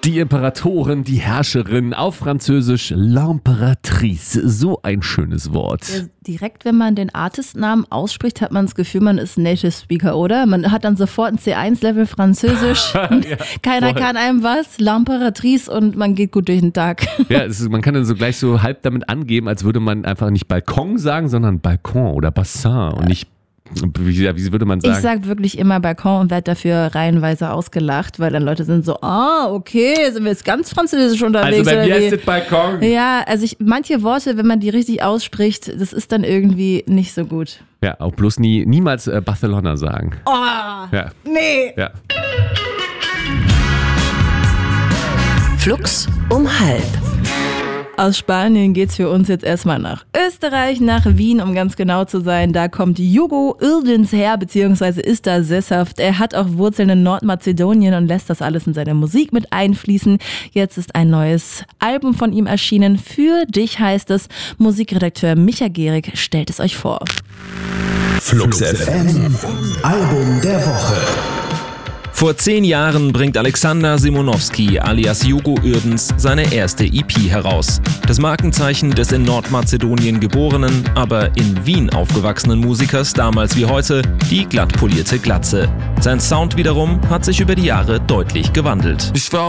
Die Imperatorin, die Herrscherin, auf Französisch L'Impératrice. So ein schönes Wort. Ja, direkt, wenn man den Artistnamen ausspricht, hat man das Gefühl, man ist Native Speaker, oder? Man hat dann sofort ein C1-Level Französisch. Ja, Keiner kann einem was. L'Impératrice und man geht gut durch den Tag. Ja, man kann dann so gleich so halb damit angeben, als würde man einfach nicht Balkon sagen, sondern Balkon oder Bassin und nicht. Wie würde man sagen? Ich sage wirklich immer Balkon und werde dafür reihenweise ausgelacht, weil dann Leute sind so, okay, sind wir jetzt ganz französisch unterwegs? Also bei mir ist es Balkon. Ja, also manche Worte, wenn man die richtig ausspricht, das ist dann irgendwie nicht so gut. Ja, auch bloß niemals Barcelona sagen. Ja. Nee. Ja. Flux um 12:30. Aus Spanien geht's für uns jetzt erstmal nach Österreich, nach Wien, um ganz genau zu sein. Da kommt Hugo Irdens her, beziehungsweise ist da sesshaft. Er hat auch Wurzeln in Nordmazedonien und lässt das alles in seine Musik mit einfließen. Jetzt ist ein neues Album von ihm erschienen. Für dich heißt es. Musikredakteur Micha Gehrig stellt es euch vor. Flux FM, Album der Woche. Vor 10 Jahren bringt Alexander Simonowski alias Hugo Irdens seine erste EP heraus. Das Markenzeichen des in Nordmazedonien geborenen, aber in Wien aufgewachsenen Musikers, damals wie heute, die glatt polierte Glatze. Sein Sound wiederum hat sich über die Jahre deutlich gewandelt. Ich war